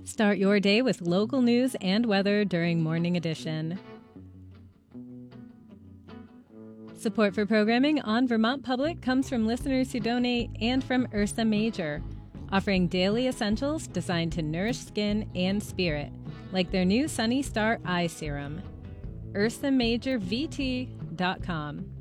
Start your day with local news and weather during Morning Edition. Support for programming on Vermont Public comes from listeners who donate and from Ursa Major, offering daily essentials designed to nourish skin and spirit, like their new Sunny Star Eye Serum. UrsaMajorVT.com.